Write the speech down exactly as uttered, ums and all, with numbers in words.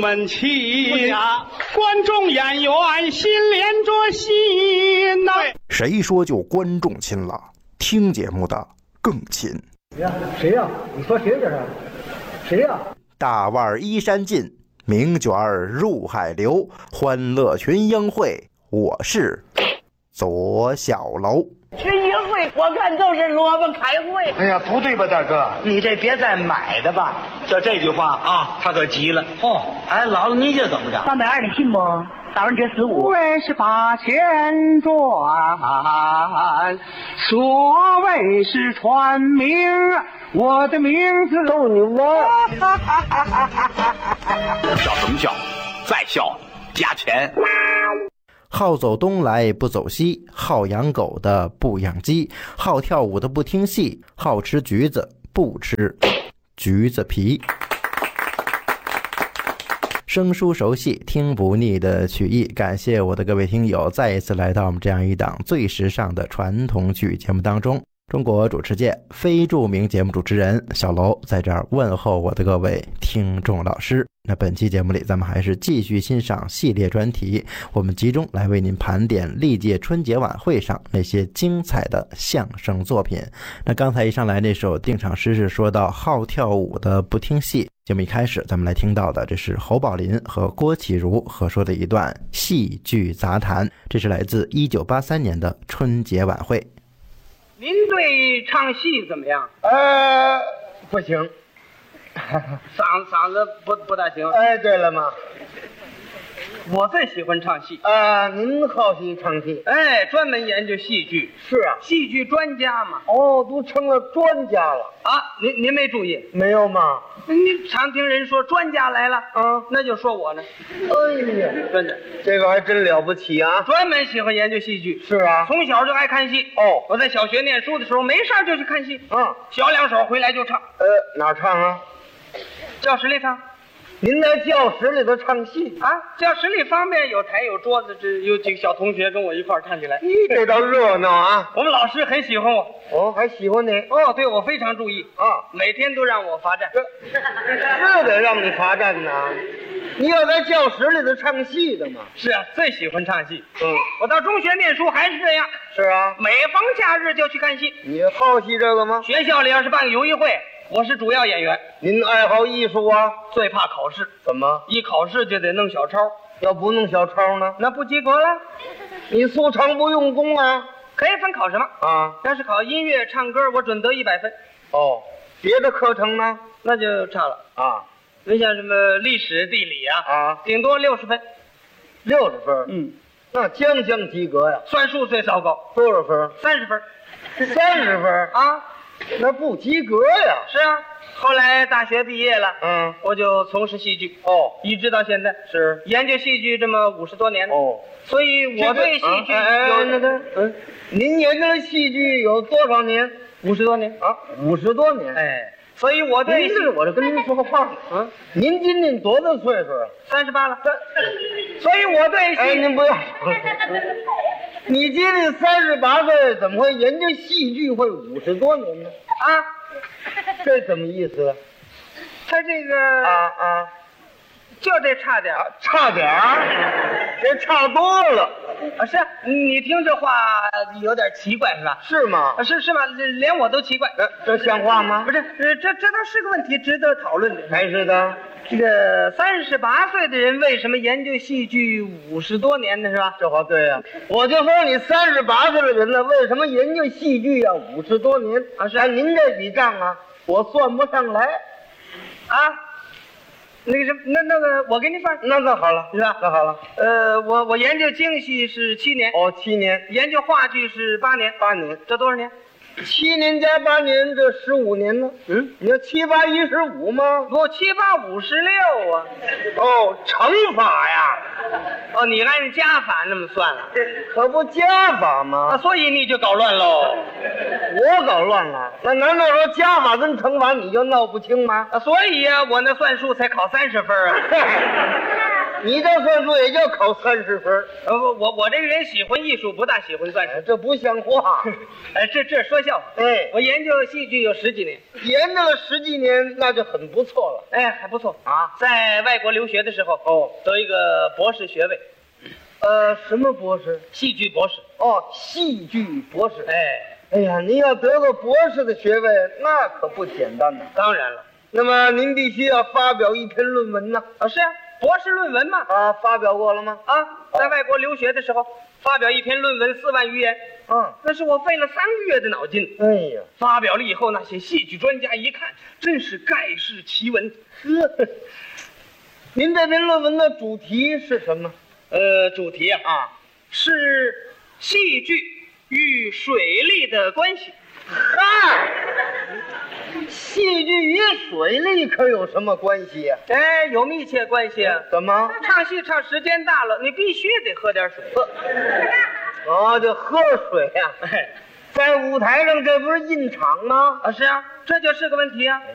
们起呀，观众演员心连着心呐、啊。 谁说就观众亲了？听节目的更亲。 呀，谁呀？你说谁这是？谁呀？ 大腕衣衫尽，名卷入海流，欢乐群英会，我是左小楼。 群英会我看就是萝卜开会。 哎呀，不对吧，大哥？你这别再买的吧。就这句话啊，他可急了。哦，哎，姥姥你这怎么着？ 三百二，你信不？打完这十五。 为是八千转，所谓是传名，我的名字逗你玩。 笑什么笑？再笑加钱。 好走东来不走西，好养狗的不养鸡，好跳舞的不听戏，好吃橘子不吃橘子皮。生疏熟悉听不腻的曲艺，感谢我的各位听友再一次来到我们这样一档最时尚的传统曲艺节目当中。中国主持界非著名节目主持人小楼在这儿问候我的各位听众老师。那本期节目里咱们还是继续欣赏系列专题，我们集中来为您盘点历届春节晚会上那些精彩的相声作品。那刚才一上来那首定场诗是说到好跳舞的不听戏，节目一开始咱们来听到的这是侯宝林和郭启儒合说的一段戏剧杂谈，这是来自一九八三年的春节晚会。 您对唱戏怎么样？ 呃，不行， 嗓嗓子不不大行。 哎，对了嘛， 我最喜欢唱戏。 啊、呃，您好喜唱戏？ 哎，专门研究戏剧。 是啊， 戏剧专家嘛。 哦，都成了专家了啊！您您没注意？ 没有嘛？ 您常听人说专家来了啊， 那就说我呢。 哎呀， 真的， 这个还真了不起啊！ 专门喜欢研究戏剧。 是啊， 从小就爱看戏。 哦， 我在小学念书的时候，没事就去看戏。 嗯， 小两手回来就唱。 呃，哪唱啊？ 教室里唱。 您在教室里头唱戏啊？教室里方便，有台有桌子，这有几个小同学跟我一块儿唱起来。 咦，这倒热闹啊！ 我们老师很喜欢我。 哦，还喜欢你？ 哦，对我非常注意啊， 每天都让我罚站。 是得让你罚站呐！你要在教室里头唱戏的嘛？ 是啊，最喜欢唱戏。 嗯， 我到中学念书还是这样。 是啊， 每逢假日就去看戏。 你好戏这个吗？ 学校里要是办个游艺会，我是主要演员。 您爱好艺术啊？ 最怕考试。 怎么？ 一考试就得弄小抄， 要不弄小抄呢？ 那不及格了。 你素常不用功啊？ 可以分考什么啊？ 要是考音乐、唱歌，我准得一百分。 哦，别的课程呢？ 那就差了啊。 你像什么历史、地理啊， 啊， 顶多六十分。 六十分？ 嗯， 那将将及格呀。 算术最糟糕， 多少分？ 三十分。 三十分啊？ 那不及格呀。 是啊，后来大学毕业了， 嗯， 我就从事戏剧。 哦， 一直到现在是研究戏剧这么五十多年了。 哦， 所以我对戏剧有、 啊、那个嗯，您研究戏剧有多少年？ 五十多年啊，五十多年。 哎，所以我对您这我这跟您说个话， 嗯， 您今年多大岁数啊？ 三十八了。所以我对戏， 哎，您不要。你今年三十八岁，怎么会研究戏剧会五十多年呢？ 啊， 这怎么意思？ 他这个啊啊， 就这差点儿， 差点儿，这差多了啊！是啊，你听这话有点奇怪是吧？ 是吗？ 啊，是是吗？连我都奇怪， 这这像话吗？ 不是，呃，这这倒是个问题，值得讨论的。 还是的。 这个三十八岁的人为什么研究戏剧五十多年呢？是吧？ 这话对呀、啊。我就说你三十八岁的人呢，为什么研究戏剧要五十多年啊？是按您这笔账啊，我算不上来啊。那个什么，那那个我给你算， 那那好了， 是吧？ 那好了。 呃，我我研究京戏是七年， 哦，七年。 研究话剧是八年， 八年， 这多少年？ 七年加八年，这十五年呢？嗯，你要七八一十五吗？ 不，七八五十六啊。 哦，乘法呀。 哦，你按加法那么算了， 可不加法吗？ 啊，所以你就搞乱喽。 我搞乱了？那难道说加法跟乘法你就闹不清吗？ 啊，所以呀、啊，我那算术才考三十分啊。 你这算术也就考三十分。 呃，我我我这个人喜欢艺术，不大喜欢算术。 这不像话。 哎，这这说笑话。 哎， 我研究戏剧有十几年， 研究了十几年，那就很不错了。 哎，还不错啊。 在外国留学的时候， 哦， 得一个博士学位。 呃，什么博士？ 戏剧博士。 哦，戏剧博士。 哎， 哎呀，您要得个博士的学位，那可不简单呢。 当然了。 那么您必须要发表一篇论文呢。 啊，是啊，博士论文嘛。 啊，发表过了吗？ 啊，在外国留学的时候，发表一篇论文四万余言。 嗯， 那是我费了三个月的脑筋。 哎呀， 发表了以后，那些戏剧专家一看，真是盖世奇闻。 呵，您这篇论文的主题是什么？ 呃，主题啊， 啊， 是戏剧与水利的关系。 嗨，戏剧与水利可有什么关系呀、啊？ 哎，有密切关系啊。 怎么？ 唱戏唱时间大了，你必须得喝点水。 哦，就喝水呀、啊。 哎， 在舞台上这不是印场吗？ 啊，是啊，这就是个问题啊。